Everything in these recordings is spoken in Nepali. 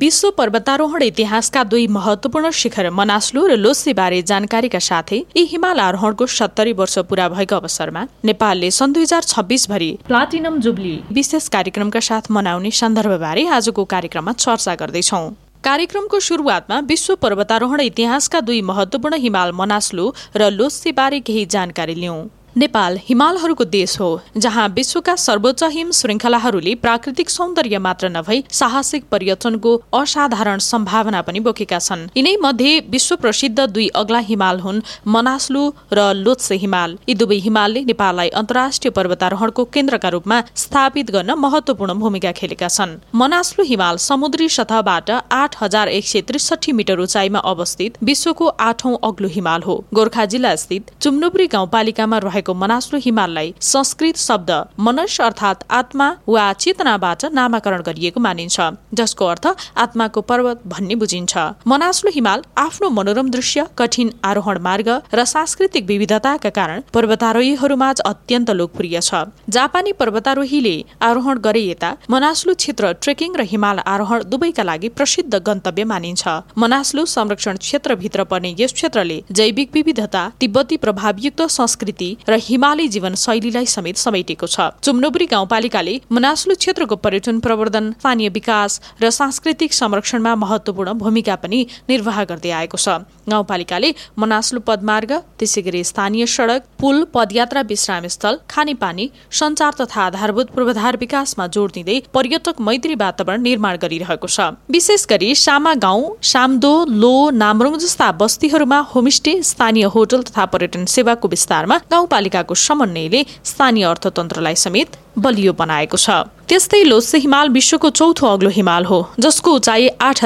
विश्व पर्वतारोहण इतिहासका दुई महत्वपूर्ण शिखर मनास्लु र लोत्से बारे जानकारीका साथै यी हिमाल आरोहणको 70 वर्ष पूरा भएको अवसरमा नेपालले सन् 2026 भरि प्लाटिनम जुबली विशेष कार्यक्रमका साथ मनाउने सन्दर्भबारे आजको कार्यक्रममा चर्चा गर्दैछौं। कार्यक्रमको सुरुवातमा विश्व पर्वतारोहण इतिहासका दुई महत्वपूर्ण हिमाल मनास्लु र लोत्से बारे केही जानकारी लियौं। नेपाल हिमालहरूको देश हो, जहाँ विश्वका सर्वोच्च हिम श्रृङ्खलाहरूले प्राकृतिक सौन्दर्य मात्र नभई साहसिक पर्यटनको असाधारण सम्भावना पनि बोकेका छन्। यिनै मध्ये विश्व प्रसिद्ध दुई अग्ला हिमाल हुन् मनास्लु र लोत्से हिमाल। यी दुवै हिमालले नेपाललाई अन्तर्राष्ट्रिय पर्वतारोहणको केन्द्रका रूपमा स्थापित गर्न महत्वपूर्ण भूमिका खेलेका छन्। मनास्लु हिमाल समुद्री सतहबाट 8163 मिटर उचाइमा अवस्थित विश्वको 8औं अग्लो हिमाल हो। गोर्खा जिल्ला स्थित चुम्नुब्री गाउँपालिकामा रहेको मनास्लु हिमाललाई संस्कृत शब्द मनस अर्थात आत्मा वा चेतनाबाट नामाकरण गरिएको मानिन्छ, जसको अर्थ आत्माको पर्वत भन्ने बुझिन्छ। मनास्लु हिमाल आफ्नो मनोरम दृश्य, कठिन आरोहण मार्ग र सांस्कृतिक विविधताका कारण पर्वतारोहीहरूमाझ अत्यन्त लोकप्रिय छ। जापानी पर्वतारोहीले आरोहण गरे यता मनास्लु क्षेत्र ट्रेकिङ र हिमाल आरोहण दुवैका लागि प्रसिद्ध गन्तव्य मानिन्छ। मनास्लु संरक्षण क्षेत्रभित्र पर्ने यस क्षेत्रले जैविक विविधता, तिब्बती प्रभावयुक्त संस्कृति र हिमाली जीवन शैलीलाई समेत समेटेको छ। चुम्नुब्री गाउँपालिकाले मनास्लु क्षेत्रको पर्यटन प्रवर्धन, स्थानीय विकास र सांस्कृतिक संरक्षणमा महत्वपूर्ण भूमिका पनि निर्वाह गर्दै आएको छ। गाउँपालिकाले मनास्लु पदमार्ग, त्यसैगरी स्थानीय सडक, पुल, पदयात्रा, विश्राम स्थल, खानेपानी, सञ्चार तथा आधारभूत पूर्वाधार विकासमा जोड दिँदै पर्यटक मैत्री वातावरण निर्माण गरिरहेको छ। विशेष गरी सामा गाउँ, सामदो, लो, नामरुङ जस्ता बस्तीहरूमा होमस्टे, स्थानीय होटल तथा पर्यटन सेवाको विस्तारमा गाउँपालिकाको समन्वयले स्थानीय अर्थतन्त्रलाई समेत बलियो बनाएको छ। त्यस्तै लोत्से हिमाल विश्वको 4औं अग्लो हिमाल हो, जसको उचाइ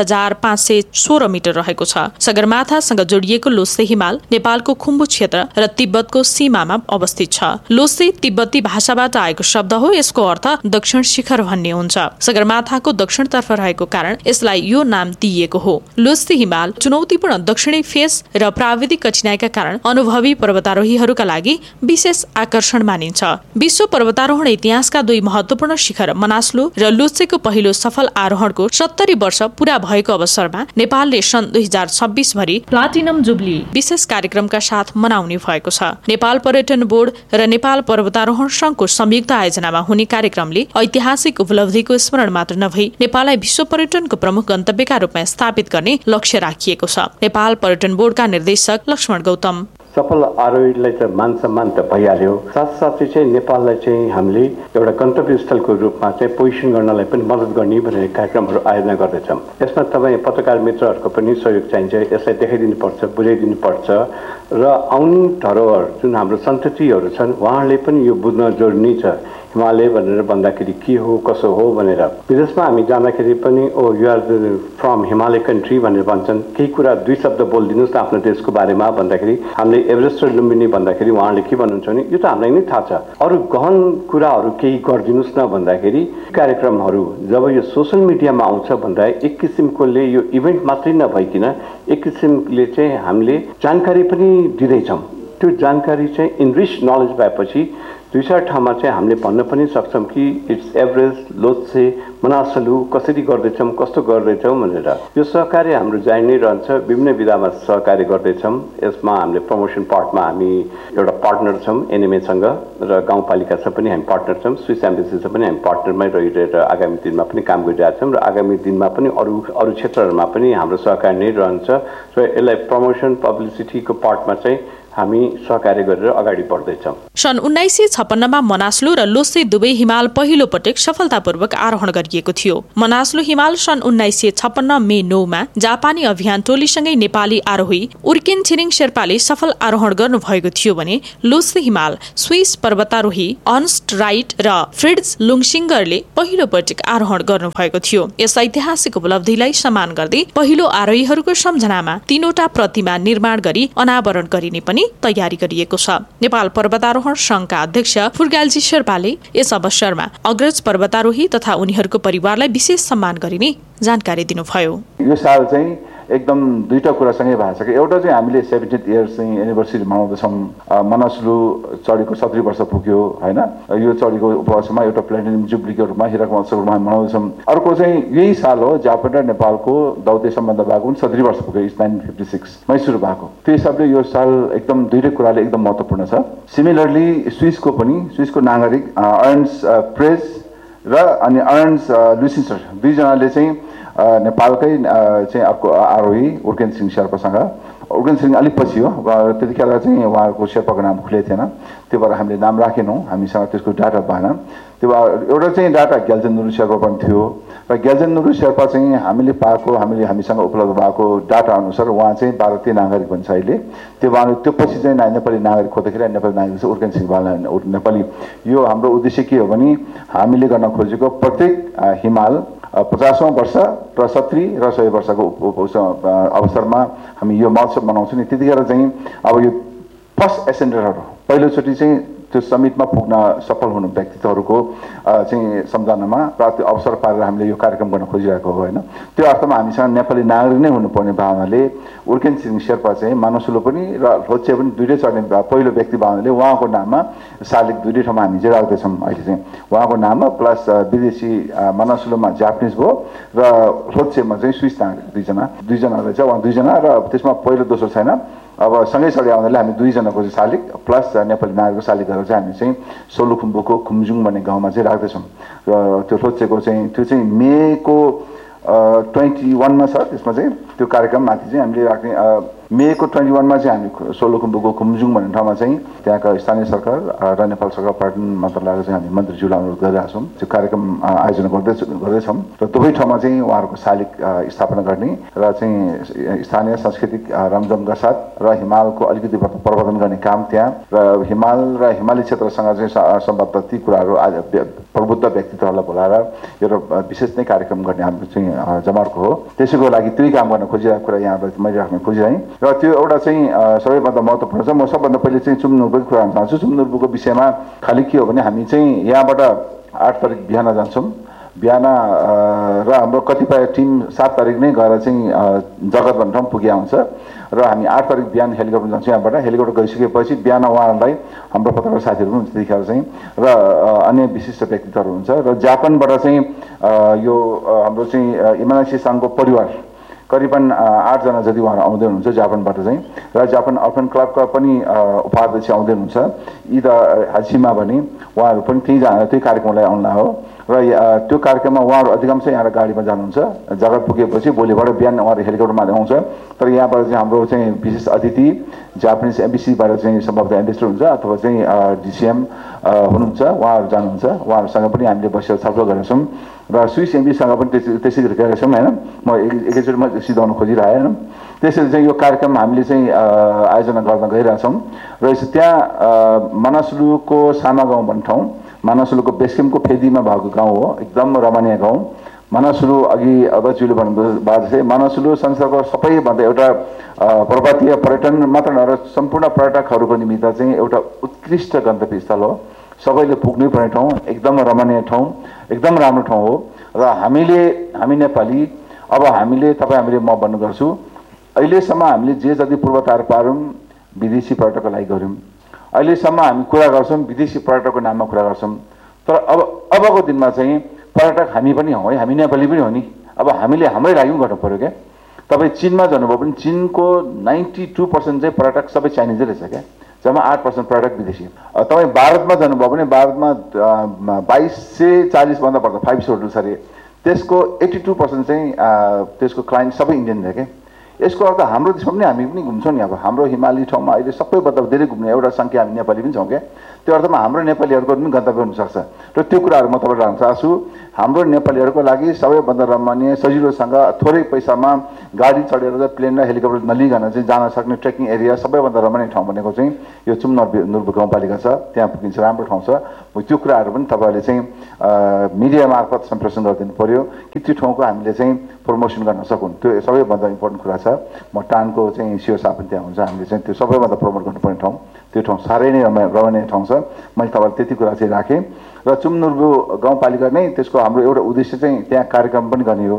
8516 मिटर रहेको छ। सगरमाथासँग जोडिएको लोत्से हिमाल नेपालको खुम्बु क्षेत्र र तिब्बतको सीमामा अवस्थित छ। लोत्से तिब्बती भाषाबाट आएको शब्द हो, यसको अर्थ दक्षिण शिखर भन्ने हुन्छ। सगरमाथाको दक्षिणतर्फ रहेको कारण यसलाई यो नाम दिइएको हो। लोत्से हिमाल चुनौतीपूर्ण दक्षिणी फेस र प्राविधिक कठिनाइका कारण अनुभवी पर्वतारोहीहरूका लागि विशेष आकर्षण मानिन्छ। विश्व पर्वतारोहण इतिहासका दुई महत्वपूर्ण शिखर मनास्लु र लोत्सेको पहिलो सफल आरोहणको 70 वर्ष पूरा भएको अवसरमा नेपालले सन् 2026 भरि प्लाटिनम जुबली विशेष कार्यक्रमका साथ मनाउने भएको छ। नेपाल पर्यटन बोर्ड र नेपाल पर्वतारोहण संघको संयुक्त आयोजनामा हुने कार्यक्रमले ऐतिहासिक उपलब्धिको स्मरण मात्र नभई नेपाललाई विश्व पर्यटनको प्रमुख गन्तव्यका रूपमा स्थापित गर्ने लक्ष्य राखिएको छ। नेपाल पर्यटन बोर्डका निर्देशक लक्ष्मण गौतम: सफल आरोहीलाई चाहिँ मान सम्मान त भइहाल्यो, साथसाथै चाहिँ नेपाललाई चाहिँ हामीले एउटा गन्तव्य स्थलको रूपमा चाहिँ पोजिसन गर्नलाई पनि मद्दत गर्ने भनेर कार्यक्रमहरू आयोजना गर्दैछौँ। यसमा तपाईँ पत्रकार मित्रहरूको पनि सहयोग चाहिन्छ। यसलाई देखाइदिनुपर्छ, बुझाइदिनुपर्छ र आउने धरोहर जुन हाम्रो सन्ततिहरू छन् उहाँहरूले पनि यो बुझ्न जरुरी छ। हिमालय भनेर भन्दाखेरि के हो, कसो हो भनेर विदेशमा हामी जाँदाखेरि पनि you are from Himalaya country भनेर भन्छन्। केही कुरा दुई शब्द बोलिदिनुहोस् न आफ्नो देशको बारेमा भन्दाखेरि हामीले एभरेस्ट र लुम्बिनी भन्दाखेरि उहाँहरूले के भन्नुहुन्छ भने यो त हामीलाई नै थाहा छ, अरू गहन कुराहरू केही गरिदिनुहोस् न भन्दाखेरि कार्यक्रमहरू जब यो सोसल मिडियामा आउँछ भन्दा एक किसिमकोले यो इभेन्ट मात्रै नभइकन एक किसिमले चाहिँ हामीले जानकारी पनि दिँदैछौँ। त्यो जानकारी चाहिँ इनरिच नलेज भएपछि 2-4 ठाउँमा चाहिँ हामीले भन्न पनि सक्छौँ कि इट्स एभरेस्ट, लोत्से, मनास्लु कसरी गर्दैछौँ, कस्तो गर्दैछौँ भनेर। यो सहकार्य हाम्रो जारी नै रहन्छ। विभिन्न विधामा सहकार्य गर्दैछौँ। यसमा हामीले प्रमोसन पार्टमा हामी एउटा पार्टनर छौँ एनएमएसँग र गाउँपालिकासँग पनि हामी पार्टनर छौँ। स्विस एम्बेसीसँग पनि हामी पार्टनरमै रहिरहेर आगामी दिनमा पनि काम गरिरहेका छौँ र आगामी दिनमा पनि अरू क्षेत्रहरूमा पनि हाम्रो सहकार्य नै रहन्छ र यसलाई प्रमोसन पब्लिसिटीको पार्टमा चाहिँ हामी सहकार्य गरेर अगाडि बढ्दैछौँ। सन् 1956 मा मनास्लु र लोत्से दुवै हिमाल पहिलो पटक सफलतापूर्वक आरोहण गरिएको थियो। मनास्लु हिमाल सन् 1956 मे 9 मा जापानी अभियान टोलीसँगै नेपाली आरोही उर्केन छिरिङ शेर्पाले सफल आरोहण गर्नुभएको थियो भने लोत्से हिमाल स्विस पर्वतारोही अर्न्स्ट राइट र फ्रिड्ज लुङसिङ्गरले पहिलो पटक आरोहण गर्नुभएको थियो। यस ऐतिहासिक उपलब्धिलाई सम्मान गर्दै पहिलो आरोहीहरूको सम्झनामा 3वटा प्रतिमा निर्माण गरी अनावरण गरिने पनि तयारी गरिएको छ। नेपाल पर्वतारोहण संघका अध्यक्ष फुर्गालजी शेर्पाले यस अवसरमा अग्रज पर्वतारोही तथा उनीहरूको परिवारलाई विशेष सम्मान गरिने जानकारी दिनुभयो। यो साल चाहिँ एकदम दुईटा कुरा सँगै भएको छ कि एउटा चाहिँ हामीले 70th इयर्स चाहिँ एनिभर्सरी मनाउँदैछौँ। मनसलु चढीको 70 वर्ष पुग्यो होइन। यो चढीको उपलक्ष्यमा एउटा प्लेटिनियम जुब्लीको रूपमा हीरक महोत्सवको रूपमा मनाउँदैछौँ। अर्को चाहिँ यही साल हो जापान र नेपालको दौत्य सम्बन्ध भएको पनि 70 वर्ष पुग्यो, 1956 मै सुरु भएको। त्यो हिसाबले यो साल एकदम दुईटै कुराले एकदम महत्त्वपूर्ण छ। सिमिलरली स्विसको नागरिक अर्न्स प्रेज र अनि अर्न्स लुसिन्सर दुईजनाले चाहिँ नेपालकै चाहिँ अर्को आरोही उर्गेन सिंह शेर्पासँग, उर्गेन सिंह अलिक पछि हो, त्यतिखेर चाहिँ उहाँको शेर्पाको नाम खुलेको थिएन, त्यो भएर हामीले नाम राखेनौँ, हामीसँग त्यसको डाटा भएन। त्यो एउटा चाहिँ डाटा ग्याल्जेन नुरु शेर्पा पनि थियो र ग्याल्जेन नुरु शेर्पा चाहिँ हामीले पाएको हामीसँग उपलब्ध भएको डाटा अनुसार उहाँ चाहिँ भारतीय नागरिक भन्छ अहिले। त्यो पछि चाहिँ नेपाली नागरिक खोज्दाखेरि नेपाली नागरिक चाहिँ उर्गेन सिंह नेपाली। यो हाम्रो उद्देश्य के हो भने हामीले गर्न खोजेको प्रत्येक हिमाल 50औं वर्ष र 70 र 100 वर्षको अवसरमा हामी यो महोत्सव मनाउँछौँ नि। त्यतिखेर चाहिँ अब यो फर्स्ट एसेन्डरहरू पहिलोचोटि चाहिँ त्यो समिटमा पुग्न सफल हुनु व्यक्तित्वहरूको चाहिँ सम्झनामा र त्यो अवसर पारेर हामीले यो कार्यक्रम गर्न खोजिरहेको हो होइन। त्यो अर्थमा हामीसँग नेपाली नागरिक नै हुनुपर्ने भावनाले उर्गेन सिंह शेर्पा चाहिँ मनसुलो पनि र लोच्छे पनि दुईटै चढ्ने पहिलो व्यक्ति भावनाले उहाँको नाममा शालिग दुईटै ठाउँमा हामी चाहिँ राख्दैछौँ अहिले चाहिँ उहाँको नाममा, प्लस विदेशी मनसुलोमा जापानिज भयो र लोच्छेमा चाहिँ स्विस नागरिक दुईजना रहेछ, उहाँ दुईजना र त्यसमा पहिलो दोस्रो छैन। अब सँगै आउँदाले हामी दुईजनाको चाहिँ शालिग प्लस नेपाली नागरिकको शालिग गरेर चाहिँ हामी चाहिँ सोलुखुम्बुको खुम्जुङ भन्ने गाउँमा चाहिँ राख्दैछौँ। र त्यो लोच्छेको चाहिँ त्यो चाहिँ मेको 21मा छ। त्यसमा चाहिँ त्यो कार्यक्रममाथि चाहिँ हामीले राख्ने मेको 21मा चाहिँ हामी सोलुखुम्बुको खुम्जुङ भन्ने ठाउँमा चाहिँ त्यहाँका स्थानीय सरकार र नेपाल सरकार पर्यटन मन्त्रालयको चाहिँ हामी मन्त्रीज्यूलाई अनुरोध गरिरहेका छौँ। त्यो कार्यक्रम आयोजना गर्दैछौँ र दुवै ठाउँमा चाहिँ उहाँहरूको शालिग स्थापना गर्ने र चाहिँ स्थानीय सांस्कृतिक रमझमका साथ र हिमालको अलिकति प्रवर्धन गर्ने काम त्यहाँ र हिमाल र हिमाली क्षेत्रसँग चाहिँ सम्बद्ध ती कुराहरू प्रबुद्ध व्यक्तित्वहरूलाई बोलाएर एउटा विशेष नै कार्यक्रम गर्ने हाम्रो चाहिँ जमर्को हो। त्यसैको लागि त्यही काम गर्न खोजिरहेको कुरा यहाँलाई मैले राख्न खोजिरहेँ र त्यो एउटा चाहिँ सबैभन्दा महत्त्वपूर्ण छ। म सबभन्दा पहिले चाहिँ चुम्नुर्बुको कुरा गर्न चाहन्छु। चुम्नुर्बुको विषयमा खालि के हो भने हामी चाहिँ यहाँबाट 8 तारिक बिहान जान्छौँ बिहान र हाम्रो कतिपय टिम 7 तारिक नै गएर चाहिँ जगत भन्ने ठाउँ पुगे आउँछ र हामी 8 तारिक बिहान हेलिकप्टर जान्छौँ। यहाँबाट हेलिकप्टर गइसकेपछि बिहान उहाँहरूलाई हाम्रो पत्रकार साथीहरू पनि हुन्छ त्यतिखेर चाहिँ र अन्य विशिष्ट व्यक्तित्वहरू हुन्छ र जापानबाट चाहिँ यो हाम्रो चाहिँ इमानासी साङको परिवार करिबन 8 जना जति उहाँहरू आउँदै हुनुहुन्छ जापानबाट चाहिँ र जापान अर्फन क्लबका पनि उपाध्यक्ष आउँदै हुनुहुन्छ इदा हाजिमा भने उहाँहरू पनि त्यही कार्यक्रमलाई आउनु हो र त्यो कार्यक्रममा उहाँहरू अधिकांश यहाँ गाडीमा जानुहुन्छ। जग्गा पुगेपछि भोलिबाट बिहान उहाँहरू हेलिकप्टरमा आउँछ। तर यहाँबाट चाहिँ हाम्रो चाहिँ विशेष अतिथि जापानिज एम्बेसीबाट चाहिँ सम्भवतः एम्बेसडर हुन्छ अथवा चाहिँ डिसिएम हुनुहुन्छ, उहाँहरू जानुहुन्छ। उहाँहरूसँग पनि हामीले बसेर छलफल गरेका छौँ र स्विस एम्बेसीसँग पनि त्यसै गरेका छौँ होइन। म एकैचोटिमा सिधाउन खोजिरहेन। त्यसरी चाहिँ यो कार्यक्रम हामीले चाहिँ आयोजना गर्न गइरहेछौँ र त्यहाँ मनसलुको सामा गाउँ भन्ने ठाउँ मनसलुको बेसकेम्पको फेदीमा भएको गाउँ हो, एकदम रमणीय गाउँ। मनसलु अघि अध्यक्षले भन्नुभएको थियो मनसलु संसारको सबैभन्दा एउटा पर्वतीय पर्यटन मात्र नभएर सम्पूर्ण पर्यटकहरूको निमित्त चाहिँ एउटा उत्कृष्ट गन्तव्य स्थल हो, सबैले पुग्नै पर्ने ठाउँ, एकदम रमणीय ठाउँ, एकदम राम्रो ठाउँ हो। र हामी नेपाली अब हामीले म भन्नु गर्छु अहिलेसम्म हामीले जे जति पूर्वतार पार्यौँ विदेशी पर्यटकको लागि गऱ्यौँ। अहिलेसम्म हामी कुरा गर्छौँ विदेशी पर्यटकको नाममा कुरा गर्छौँ, तर अबको दिनमा चाहिँ पर्यटक हामी पनि हौँ है, हामी नेपाली पनि हो नि। अब हामीले हाम्रै लागि पनि गर्नु पऱ्यो क्या। तपाईँ चीनमा जानुभयो भने चीनको 92% चाहिँ पर्यटक सबै चाइनिजै रहेछ क्या, जम्मा 8% पर्यटक विदेशी। तपाईँ भारतमा जानुभयो भने भारतमा 2240 भन्दा बढ्दा 5 होटल छ अरे, त्यसको 82% चाहिँ त्यसको क्लाइन्ट सबै इन्डियन थियो क्या। यसको अर्थ हाम्रो देशमा पनि हामी पनि घुम्छौँ नि। अब हाम्रो हिमाली ठाउँमा अहिले सबैभन्दा धेरै घुम्ने एउटा सङ्ख्या हामी नेपाली पनि छौँ क्या। त्यो अर्थमा हाम्रो नेपालीहरूको पनि गन्तव्य हुनसक्छ र त्यो कुराहरू म तपाईँलाई भन्न चाहन्छु। हाम्रो नेपालीहरूको लागि सबैभन्दा रमणीय सजिलोसँग थोरै पैसामा गाडी चढेर चाहिँ प्लेन र हेलिकप्टर नलिकन चाहिँ जान सक्ने ट्रेकिङ एरिया सबैभन्दा रमणीय ठाउँ भनेको चाहिँ यो चुम्नुर्बु गाउँपालिका छ। त्यहाँ पुगिन्छ, राम्रो ठाउँ छ। त्यो कुराहरू पनि तपाईँहरूले चाहिँ मिडिया मार्फत सम्प्रेषण गरिदिनु पऱ्यो कि त्यो ठाउँको हामीले चाहिँ प्रमोसन गर्न सकुन्। त्यो सबैभन्दा इम्पोर्टेन्ट कुरा छ। म टानको चाहिँ सिओ साहब पनि त्यहाँ हुन्छ। हामीले चाहिँ त्यो सबैभन्दा प्रमोट गर्नुपर्ने ठाउँ, त्यो ठाउँ साह्रै नै रमणीय ठाउँ छ। मैले तपाईँलाई त्यति कुरा चाहिँ राखेँ र चुम्नुर्बु गाउँपालिका नै त्यसको हाम्रो एउटा उद्देश्य चाहिँ त्यहाँ कार्यक्रम पनि गर्ने हो।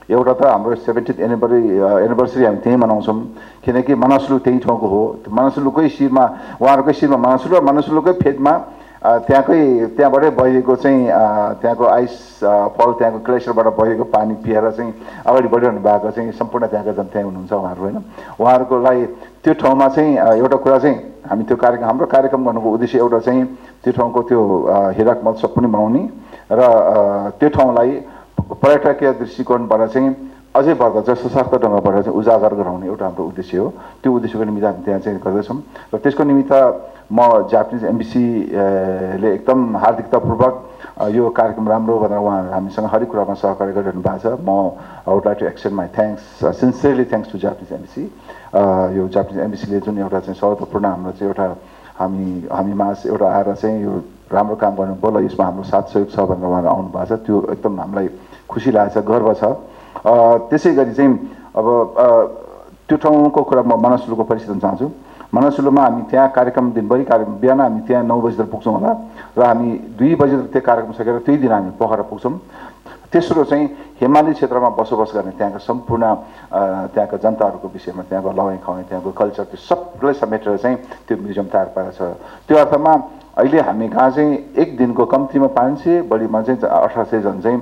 एउटा त हाम्रो 70th एनिभर्सरी हामी त्यहीँ मनाउँछौँ किनकि मनसलु त्यही ठाउँको हो मनसलुकै शिरमा उहाँहरूकै शिरमा मनसलु र मनसलुकै फेदमा त्यहाँबाटै बहिएको चाहिँ त्यहाँको आइस फल त्यहाँको ग्लेसियरबाट बहिएको पानी पिएर चाहिँ अगाडि बढिरहनु भएको चाहिँ सम्पूर्ण त्यहाँका जन त्यहाँ हुनुहुन्छ उहाँहरू होइन उहाँहरूकोलाई त्यो ठाउँमा चाहिँ एउटा कुरा चाहिँ हामी त्यो हाम्रो कार्यक्रम गर्नुको उद्देश्य एउटा चाहिँ त्यो ठाउँको त्यो हिरक महोत्सव पनि मनाउने र त्यो ठाउँलाई पर्यटकीय दृष्टिकोणबाट चाहिँ अझै बढ्दा चाहिँ सशक्त ढङ्गबाट चाहिँ उजागर गराउने एउटा हाम्रो उद्देश्य हो त्यो उद्देश्यको निमित्त हामी त्यहाँ चाहिँ गर्दैछौँ र त्यसको निमित्त म जापानिज एम्बेसीले एकदम हार्दिकतापूर्वक यो कार्यक्रम राम्रो भनेर उहाँहरू हामीसँग हरेक कुरामा सहकार्य गरिरहनु भएको छ म would like to extend my thanks sincerely thanks to Japanese embassy यो जापानिज एम्बेसीले जुन एउटा चाहिँ सौहार्दपूर्ण हाम्रो चाहिँ एउटा हामीमा एउटा आएर चाहिँ यो राम्रो काम गर्नुभयो र यसमा हाम्रो साथ सहयोग छ भनेर उहाँहरू आउनु भएको छ त्यो एकदम हामीलाई खुसी लागेको छ गर्व छ त्यसै गरी चाहिँ अब त्यो ठाउँको कुरा म मनसलुको परिचय दिन चाहन्छु मनसलुमा हामी त्यहाँ कार्यक्रम दिनभरि कार्यक्रम बिहान हामी त्यहाँ 9 बजीतिर पुग्छौँ होला र हामी 2 बजीतिर त्यो कार्यक्रम सकेर त्यही दिन हामी पोखरा पुग्छौँ तेस्रो चाहिँ हिमाली क्षेत्रमा बसोबास गर्ने त्यहाँका सम्पूर्ण त्यहाँका जनताहरूको विषयमा त्यहाँको लवाई खुवाई त्यहाँको कल्चर त्यो सबलाई समेटेर चाहिँ त्यो म्युजियम तयार पारेको छ त्यो अर्थमा अहिले हामी कहाँ चाहिँ एक दिनको कम्तीमा 500 बढीमा चाहिँ 1800 जन चाहिँ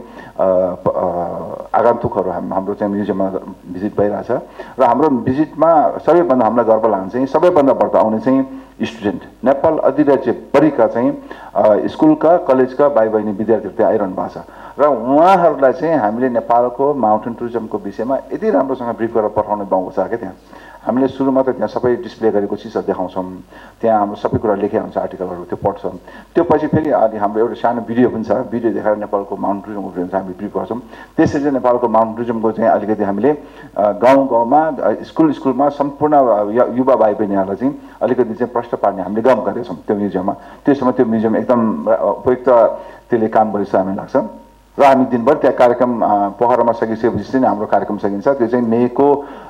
आगन्तुकहरू हाम्रो चाहिँ म्युजियममा भिजिट भइरहेछ र हाम्रो भिजिटमा सबैभन्दा हामीलाई गर्व लाग्ने चाहिँ सबैभन्दा बढ्ता आउने चाहिँ स्टुडेन्ट नेपाल अधिराज्यभरिका चाहिँ स्कुलका कलेजका भाइ बहिनी विद्यार्थीहरू त्यहाँ आइरहनु भएको छ र उहाँहरूलाई चाहिँ हामीले नेपालको माउन्टेन टुरिज्मको विषयमा यति राम्रोसँग ब्रिफ गरेर पठाउने बाउ छ क्या त्यहाँ हामीले सुरुमा त त्यहाँ सबै डिस्प्ले गरेको चिजहरू देखाउँछौँ त्यहाँ हाम्रो सबै कुरा लेखेको हुन्छ आर्टिकलहरू त्यो पढ्छौँ त्यो पछि फेरि अनि हाम्रो एउटा सानो भिडियो पनि छ भिडियो देखाएर नेपालको माउन्टेन टुरिज्मको विषयमा हामी ब्रिफ गर्छौँ त्यसरी चाहिँ नेपालको माउन्टेन टुरिज्मको चाहिँ अलिकति हामीले गाउँ गाउँमा स्कुलमा सम्पूर्ण युवा भाइ बहिनीहरूलाई चाहिँ अलिकति चाहिँ प्रश्न पार्ने हामीले काम गरेका छौँ त्यो म्युजियममा त्यसमा त्यो म्युजियम एकदम उपयुक्त त्यसले काम गरेको जस्तो हामीलाई लाग्छ र हामी दिनभरि त्यहाँ कार्यक्रम पोखरामा सकिसकेपछि चाहिँ हाम्रो कार्यक्रम सकिन्छ त्यो चाहिँ मेको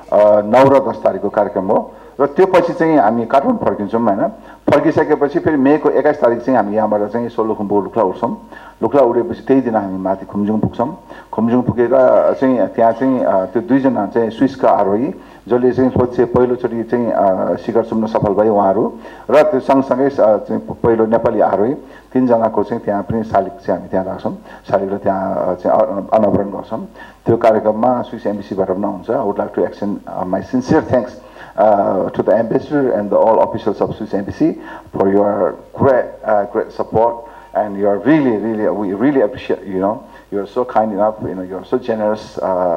9 र 10 तारिकको कार्यक्रम हो र त्यो पछि चाहिँ हामी काठमाडौँ फर्किन्छौँ होइन फर्किसकेपछि फेरि मेको 21 तारिक चाहिँ हामी यहाँबाट चाहिँ सोलुखुम्बु लुक्ला उठ्छौँ लुक्ला उडेपछि त्यही दिन हामी माथि खुम्जुङ पुग्छौँ खुम्जुङ पुगेर चाहिँ त्यहाँ चाहिँ त्यो 2 जना चाहिँ स्विसका आरोही जसले चाहिँ पहिलोचोटि चाहिँ शिखर चुम्न सफल भए उहाँहरू र त्यो सँगसँगै चाहिँ पहिलो नेपाली आरोही 3 जनाको चाहिँ त्यहाँ पनि शालिग चाहिँ हामी त्यहाँ राख्छौँ शालिगलाई त्यहाँ चाहिँ अनावरण गर्छौँ त्यो कार्यक्रममा स्विस एम्बेसीबाट पनि हुन्छ I would like to extend my sincere thanks to the ambassador and all officials of Swiss Embassy for your great support, and you are we really appreciate, you are so kind enough, you are so generous,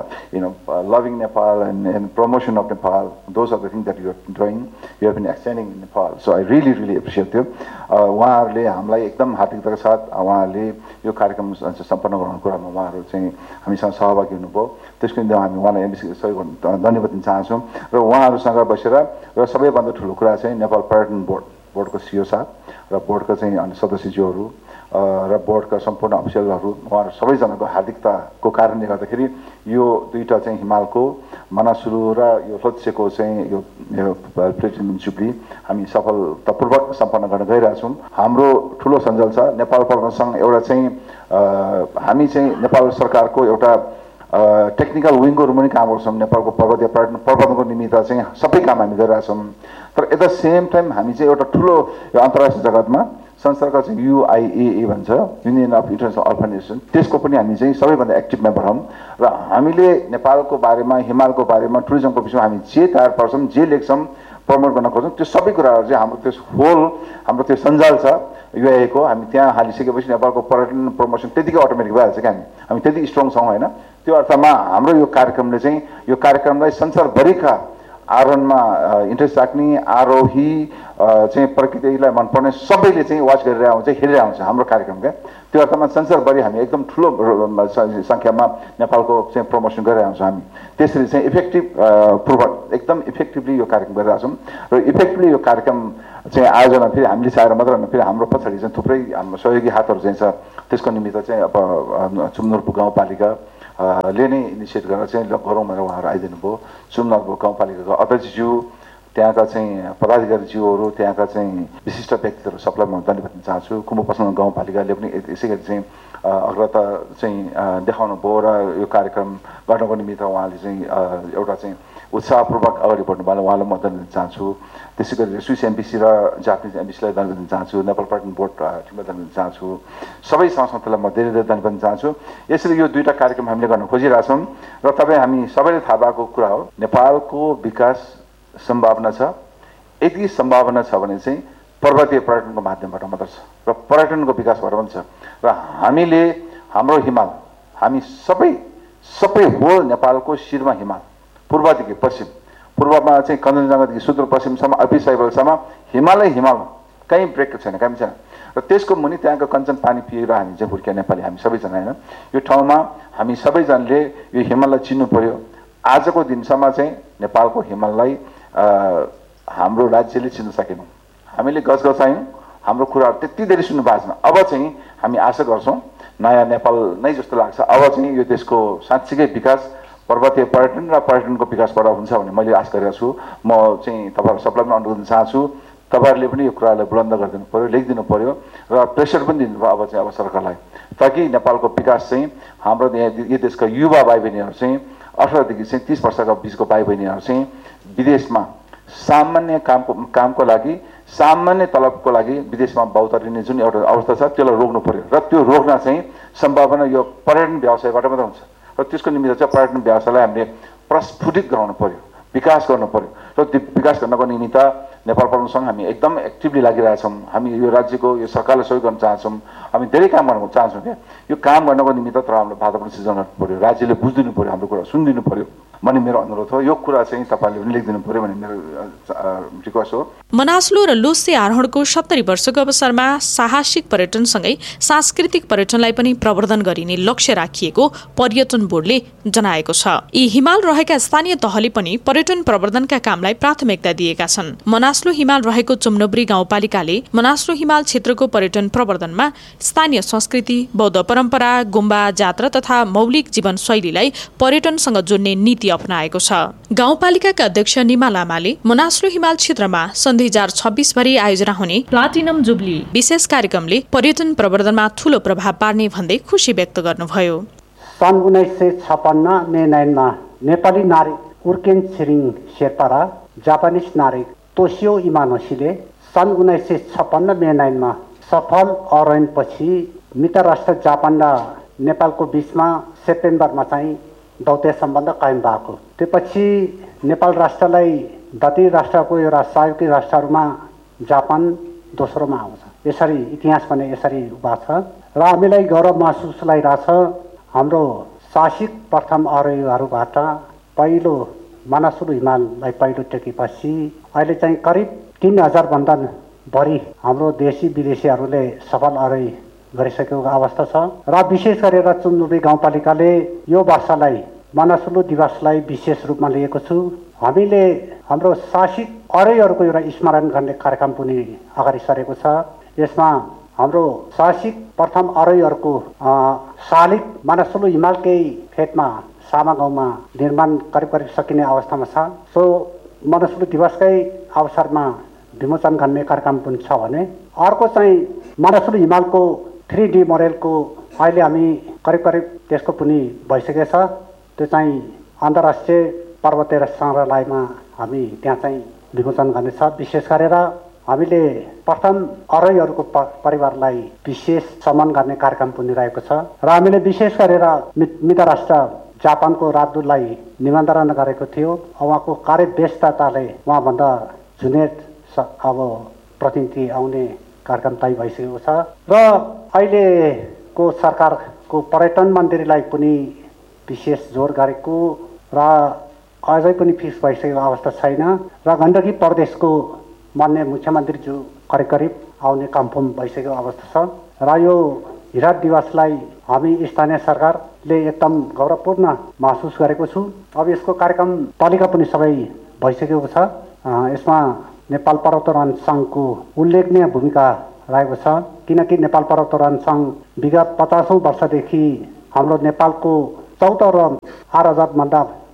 loving Nepal and promotion of Nepal. Those are the things that you are doing. You have been extending in Nepal. So I really appreciate you. उहाँहरूले हामीलाई एकदम हार्दिकताका साथ उहाँहरूले यो कार्यक्रम सम्पन्न गराउनु कुरामा उहाँहरू चाहिँ हामीसँग सहभागी हुनुभयो त्यसको निम्ति हामी उहाँलाई एमबीसी सहयोग धन्यवाद दिन चाहन्छौँ र उहाँहरूसँग बसेर र सबैभन्दा ठुलो कुरा चाहिँ नेपाल पर्यटन बोर्डको सिओ साहब र बोर्डका चाहिँ अन्य सदस्यज्यूहरू र बोर्डका सम्पूर्ण अफिसियलहरू उहाँहरू सबैजनाको हार्दिकताको कारणले गर्दाखेरि यो दुईटा चाहिँ हिमालको मनासुलु र यो लोत्सेको चाहिँ यो प्लेटिनम जुब्ली हामी सफलतापूर्वक सम्पन्न गर्न गइरहेछौँ हाम्रो ठुलो सञ्जाल छ नेपाल पर्यटन सङ्घ एउटा चाहिँ हामी चाहिँ नेपाल सरकारको एउटा टेक्निकल विङको पनि काम गर्छौँ नेपालको पर्वतीय पर्यटनको निमित्त चाहिँ सबै काम हामी गरिरहेछौँ तर एट द सेम टाइम हामी चाहिँ एउटा ठुलो यो अन्तर्राष्ट्रिय जगतमा संस्थाका चाहिँ UIAA भन्छ युनियन अफ इन्टरनेसनल अर्गनाइजेसन त्यसको पनि हामी चाहिँ सबैभन्दा एक्टिभ मेम्बर हौँ र हामीले नेपालको बारेमा हिमालको बारेमा टुरिज्मको विषयमा हामी जे तयार पार्छौँ जे लेख्छौँ प्रमोट गर्न खोज्छौँ त्यो सबै कुराहरू चाहिँ हाम्रो हाम्रो त्यो सञ्जाल छ UIAA को हामी त्यहाँ हालिसकेपछि नेपालको पर्यटन प्रमोसन त्यतिकै अटोमेटिक भइहाल्छ क्या हामी त्यति स्ट्रङ छौँ होइन त्यो अर्थमा हाम्रो यो कार्यक्रमले चाहिँ यो कार्यक्रमलाई संसारभरिका आरोहणमा इन्ट्रेस्ट राख्ने आरोही चाहिँ प्रकृतिलाई मनपर्ने सबैले चाहिँ वाच गरेर आउँछ हेरेर आउँछ हाम्रो कार्यक्रम क्या त्यो अर्थमा संसारभरि हामी एकदम ठुलो सङ्ख्यामा नेपालको चाहिँ प्रमोसन गरेर आउँछौँ हामी त्यसरी चाहिँ पूर्वक एकदम इफेक्टिभली यो कार्यक्रम गरिरहेछौँ र इफेक्टिभली यो कार्यक्रम चाहिँ आयोजना फेरि हामीले चाहेर मात्र होइन फेरि हाम्रो पछाडि चाहिँ थुप्रै हाम्रो सहयोगी हातहरू चाहिँ छ त्यसको निमित्त चाहिँ अब चुम्नोरपुर गाउँपालिका ले नै इनिसिएट गरेर चाहिँ गरौँ भनेर उहाँहरू आइदिनु भयो चुम्नोरपुर गाउँपालिकाको अध्यक्षज्यू त्यहाँका चाहिँ पदाधिकारीज्यूहरू, त्यहाँका चाहिँ विशिष्ट व्यक्तिहरू सबलाई म धन्यवाद दिन चाहन्छु। कुम्भो पसलमा गाउँपालिकाले पनि यसै गरी चाहिँ अग्रता चाहिँ देखाउनु भयो र यो कार्यक्रम गर्नको निमित्त उहाँले चाहिँ एउटा चाहिँ उत्साहपूर्वक अगाडि बढ्नु भयो। उहाँलाई म धन्यवाद दिन चाहन्छु। त्यसै गरी स्विस एमबिसी र जापानिज एमबिसीलाई धन्यवाद दिन चाहन्छु। नेपाल पर्यटन बोर्ड टिमलाई धन्यवाद दिन चाहन्छु। सबै संस्थालाई म धेरै धेरै धन्यवाद दिन चाहन्छु। यसरी यो दुईवटा कार्यक्रम हामीले गर्न खोजिरहेछौँ र तपाईँ हामी सबैले थाहा भएको कुरा हो, नेपालको विकास सम्भावना छ। यदि सम्भावना छ भने चाहिँ पर्वतीय पर्यटनको माध्यमबाट मात्र छ र पर्यटनको विकासबाट पनि छ। र हामीले हाम्रो हिमाल, हामी सबै होल नेपालको शिरमा हिमाल, पूर्वदेखि पश्चिम, पूर्वमा चाहिँ कञ्चनजङ्घादेखि सुदूरपश्चिमसम्म अरबी साइबलसम्म हिमालै हिमाल, कहीँ ब्रेक छैन, कहीँ छैन। र त्यसको मुनि त्यहाँको कञ्चन पानी पिएर हामी चाहिँ हुर्किया नेपाली हामी सबैजना होइन। यो ठाउँमा हामी सबैजनाले यो हिमाललाई चिन्नु पर्यो। आजको दिनसम्म चाहिँ नेपालको हिमाललाई हाम्रो राज्यले चिन्न सकेनौँ। हामीले गसगसायौँ, हाम्रो कुराहरू त्यति धेरै सुन्नु भएको छैन। अब चाहिँ हामी आशा गर्छौँ नयाँ नेपाल नै जस्तो लाग्छ। अब चाहिँ यो देशको साँच्चीकै विकास पर्वतीय पर्यटन र पर्यटनको विकासबाट हुन्छ भन्ने मैले आशा गरेको छु। म चाहिँ तपाईँहरू सबलाई पनि अनुरोध गर्न चाहन्छु, तपाईँहरूले पनि यो कुरालाई बुलन्द गरिदिनु पऱ्यो, लेखिदिनु पऱ्यो र प्रेसर पनि दिनुभयो अब चाहिँ अब सरकारलाई, ताकि नेपालको विकास चाहिँ हाम्रो यो देशका युवा भाइ बहिनीहरू चाहिँ 18देखि चाहिँ 30 वर्षका बिचको भाइ बहिनीहरू चाहिँ विदेशमा सामान्य कामको लागि, सामान्य तलबको लागि विदेशमा बाउतरिने जुन एउटा अवस्था छ त्यसलाई रोक्नु पर्यो। र त्यो रोक्न चाहिँ सम्भावना यो पर्यटन व्यवसायबाट मात्रै हुन्छ। र त्यसको निमित्त चाहिँ पर्यटन व्यवसायलाई हामीले प्रस्फुटित गराउनु पर्यो, विकास गर्नु पर्यो। र त्यो विकास गर्नको निमित्त नेपाल पर्यटन सङ्घ हामी एकदम एक्टिभली लागिरहेछौँ। हामी यो राज्यको यो सरकारलाई सहयोग गर्न चाहन्छौँ। हामी धेरै काम गर्न चाहन्छौँ। क्या यो काम गर्नको निमित्त तर हाम्रो वातावरण सिर्जना गर्नु पर्यो, राज्यले बुझिदिनु पर्यो, हाम्रो कुरा सुनिदिनु पर्यो भन्ने मेरो अनुरोध हो। यो कुरा चाहिँ तपाईँले पनि लेखिदिनु पर्यो भन्ने मेरो रिक्वेस्ट हो। मनासलु र लोसे आरोहणको 70 वर्षको अवसरमा साहसिक पर्यटनसँगै सांस्कृतिक पर्यटनलाई पनि प्रवर्धन गरिने लक्ष्य राखिएको पर्यटन बोर्डले जनाएको छ। यी हिमाल रहेका स्थानीय तहले पनि पर्यटन प्रवर्धनका कामलाई प्राथमिकता दिएका छन्। मनासलु हिमाल रहेको चुम्नोब्री गाउँपालिकाले मनासलु हिमाल क्षेत्रको पर्यटन प्रवर्धनमा स्थानीय संस्कृति, बौद्ध परम्परा, गुम्बा, जात्रा तथा मौलिक जीवनशैलीलाई पर्यटनसँग जोड्ने नीति अपनाएको छ। गाउँपालिकाका अध्यक्ष निमा लामाले मनासलु हिमाल क्षेत्रमा सन् 2026 भरि आयोजना हुने प्लाटिनम जुब्ली विशेष कार्यक्रमले पर्यटन प्रवर्धनमा ठूलो प्रभाव पार्ने भन्दै खुशी व्यक्त गर्नुभयो। सन् 1956 मे 9 मा नेपाली नारी उर्केन छिरिङ शेर्पा र जापानिज नारी तोसियो इमानोसीले सन् 1956 मे 9 मा सफल आरोहणपछि मित्र राष्ट्र जापान र नेपालको बीचमा सेप्टेम्बरमा चाहिँ दौत्य सम्बन्ध कायम भएको। त्यसपछि नेपाल राष्ट्रलाई दक्षिण राष्ट्रको एउटा सहयोगी राष्ट्रहरूमा जापान दोस्रोमा आउँछ। यसरी इतिहास भने यसरी भएको छ र हामीलाई गौरव महसुस लागिरहेछ। हाम्रो साहसिक प्रथम आरोहीहरूबाट पहिलो मनासलु हिमाललाई पहिलो टेकेपछि अहिले चाहिँ करिब 3000 भन्दा बढी हाम्रो देशी विदेशीहरूले सफल आरोही गरिसकेको अवस्था छ। र विशेष गरेर चुम्नोब्री गाउँपालिकाले यो वर्षलाई मनासलु दिवसलाई विशेष रूपमा लिएको छु। हामीले हाम्रो साहसिक आरोहीहरूको एउटा स्मरण गर्ने कार्यक्रम पनि अगाडि सरेको छ। यसमा हाम्रो साहसिक प्रथम आरोहीहरूको शालिग मनासलु हिमालकै फेदमा सामा गाउँमा निर्माण करिब सकिने अवस्थामा छ। सो मनासलु दिवसकै अवसरमा विमोचन गर्ने कार्यक्रम पनि छ भने अर्को चाहिँ मनासलु हिमालको 3D मोडेलको अहिले हामी करिब त्यसको पनि भइसकेको छ। त्यो चाहिँ अन्तर्राष्ट्रिय पर्वतीय सङ्ग्रहालयमा हामी त्यहाँ चाहिँ विमोचन गर्नेछ। विशेष गरेर हामीले प्रथम आरोहीहरूको परिवारलाई विशेष सम्मान गर्ने कार्यक्रम पनि रहेको छ र हामीले विशेष गरेर मित्र राष्ट्र जापानको राजदूतलाई निमन्त्रणा गरेको थियो। उहाँको कार्यव्यस्तताले उहाँभन्दा जुनियर अब प्रतिनिधि आउने कार्यक्रम तय भइसकेको छ र अहिलेको सरकारको पर्यटन मन्त्रीलाई पनि विशेष जोड गरेको र अझै पनि फिक्स भइसकेको अवस्था छैन र गण्डकी प्रदेशको मान्य मुख्यमन्त्रीज्यू करिब आउने कन्फर्म भइसकेको अवस्था छ र यो हिराट दिवसलाई हामी स्थानीय सरकारले एकदम गौरवपूर्ण महसुस गरेको छु। अब यसको कार्यक्रम तालिका पनि सबै भइसकेको छ। यसमा नेपाल पर्वतारोहण सङ्घको उल्लेखनीय भूमिका रहेको छ, किनकि नेपाल पर्वतारोहण सङ्घ विगत 50औं वर्षदेखि हाम्रो नेपालको 14 र 8000 भन्दा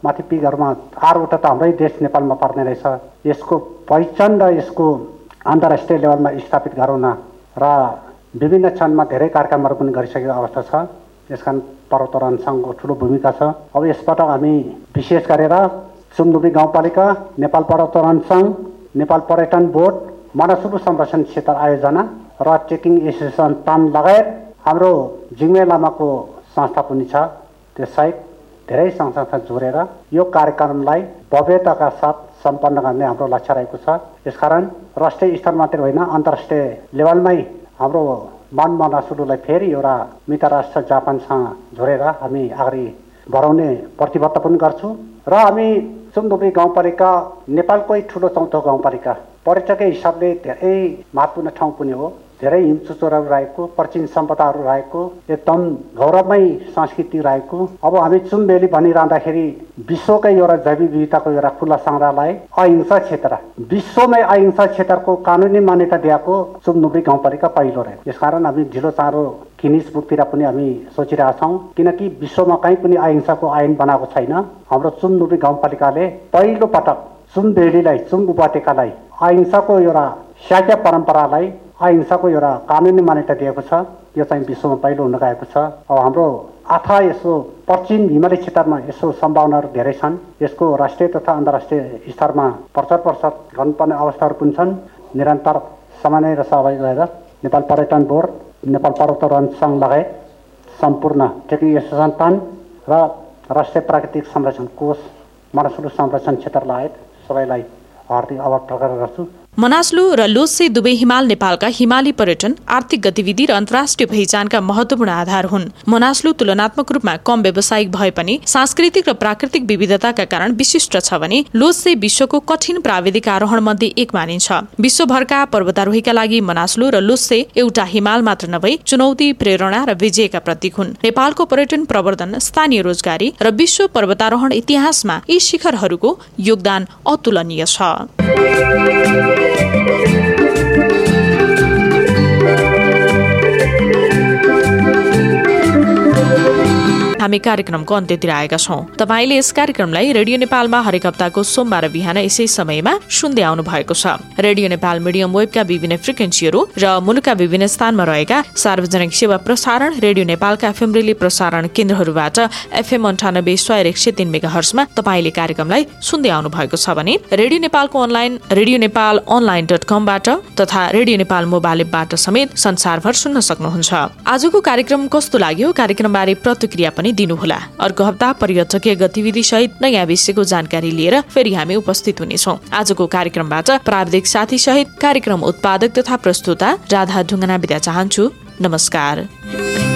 माथि पिगहरूमा 8वटा त हाम्रै देश नेपालमा पर्ने रहेछ। यसको पहिचान र यसको अन्तर्राष्ट्रिय लेभलमा स्थापित गराउन र विभिन्न क्षणमा धेरै कार्यक्रमहरू पनि गरिसकेको अवस्था छ। यसकारण पर्वतारोहण सङ्घको ठुलो भूमिका छ। अब यसबाट हामी विशेष गरेर चुम्दुबी गाउँपालिका, नेपाल पर्वतारोहण सङ्घ, नेपाल पर्यटन बोर्ड, मनसुलु संरक्षण क्षेत्र आयोजना र ट्रेकिङ एसोसिएसन तान लगायत हाम्रो जिग्मे लामाको संस्था पनि छ। त्यससहित धेरै सङ्घ संस्था जोडेर यो कार्यक्रमलाई भव्यताका साथ सम्पन्न गर्ने हाम्रो लक्ष्य रहेको छ। यसकारण राष्ट्रिय स्तर मात्रै होइन, अन्तर्राष्ट्रिय लेभलमै हाम्रो मनसुलुलाई फेरि एउटा मित्र राष्ट्र जापानसँग जोडेर हामी अगाडि बढाउने प्रतिबद्ध पनि गर्छौँ। र हामी चुम्दुबी गाउँपालिका नेपालकै ठुलो 4थो गाउँपालिका, पर्यटकीय हिसाबले धेरै महत्त्वपूर्ण ठाउँ पनि हो। धेरै हिमचुचोरहरू रहेको, प्राचीन सम्पदाहरू रहेको, एकदम गौरवमय संस्कृति रहेको। अब हामी चुम्बेली भनिरहँदाखेरि विश्वकै एउटा जैव विविधताको एउटा खुला सङ्ग्रहालय, अहिंसा क्षेत्र, विश्वमै अहिंसा क्षेत्रको कानुनी मान्यता दिएको चुम्दुबी गाउँपालिका पहिलो रह्यो। यसकारण हामी ढिलो चाँडो गिनिज बुकतिर पनि हामी सोचिरहेका छौँ, किनकि विश्वमा कहीँ पनि अहिंसाको ऐन बनाएको छैन। हाम्रो चुम्दुबी गाउँपालिकाले पहिलो पटक चुम्बेलीलाई, चुम उपत्यकालाई अहिंसाको एउटा शाक्य परम्परालाई अहिंसाको एउटा कानुनी मान्यता दिएको छ। यो चाहिँ विश्वमा पहिलो हुन गएको छ। अब हाम्रो अथाह यसो पश्चिम हिमाली क्षेत्रमा यसो सम्भावनाहरू धेरै छन्। यसको राष्ट्रिय तथा अन्तर्राष्ट्रिय स्तरमा प्रचार प्रसार गर्नुपर्ने अवस्थाहरू पनि छन्। निरन्तर समन्वय र सहभागी रहेर नेपाल पर्यटन बोर्ड, नेपाल पर्वतारोहण सङ्घ लगायत सम्पूर्ण ट्रेकिङ एसोसिएसन तान र राष्ट्रिय प्राकृतिक संरक्षण कोष, मनसुलु संरक्षण क्षेत्र लगायत सबैलाई हार्दिक आभार प्रकट गर्छु। मनास्लु र लोत्से दुवै हिमाल नेपालका हिमाली पर्यटन, आर्थिक गतिविधि र अन्तर्राष्ट्रिय पहिचानका महत्त्वपूर्ण आधार हुन्। मनास्लु तुलनात्मक रूपमा कम व्यावसायिक भए पनि सांस्कृतिक र प्राकृतिक विविधताका कारण विशिष्ट छ भने लोत्से विश्वको कठिन प्राविधिक आरोहण मध्ये एक मानिन्छ। विश्वभरका पर्वतारोहीका लागि मनास्लु र लोत्से एउटा हिमाल मात्र नभई चुनौती, प्रेरणा र विजयका प्रतीक हुन्। नेपालको पर्यटन प्रवर्धन, स्थानीय रोजगारी र विश्व पर्वतारोहण इतिहासमा यी शिखरहरूको योगदान अतुलनीय छ। हामी कार्यक्रमको अन्त्यतिर आएका छौं। तपाईले यस कार्यक्रमलाई रेडियो नेपालमा हरेक हप्ताको सोमबार बिहान यसै समयमा सुन्दै आउनु भएको छ। रेडियो नेपाल मिडियम वेबका विभिन्न फ्रिक्वेन्सीहरू र मुलुकका विभिन्न स्थानमा रहेका सार्वजनिक सेवा प्रसारण रेडियो नेपालका एफएम रिले प्रसारण केन्द्रहरूबाट एफएम 98.103 मेगाहर्जमा तपाईले कार्यक्रमलाई सुन्दै आउनु भएको छ भने रेडियो नेपालको अनलाइन रेडियो नेपाल online.com बाट तथा रेडियो नेपाल मोबाइल एपबाट समेत संसारभर सुन्न सक्नुहुन्छ। आजको कार्यक्रम कस्तो लाग्यो? कार्यक्रमबारे प्रतिक्रिया पनि दिनुहोला। अर्को हप्ता पर्यटकीय गतिविधि सहित नयाँ विषयको जानकारी लिएर फेरि हामी उपस्थित हुनेछौँ। आजको कार्यक्रमबाट प्राविधिक साथी सहित कार्यक्रम उत्पादक तथा प्रस्तुता राधा ढुङ्गाना बिदा चाहन्छु। नमस्कार।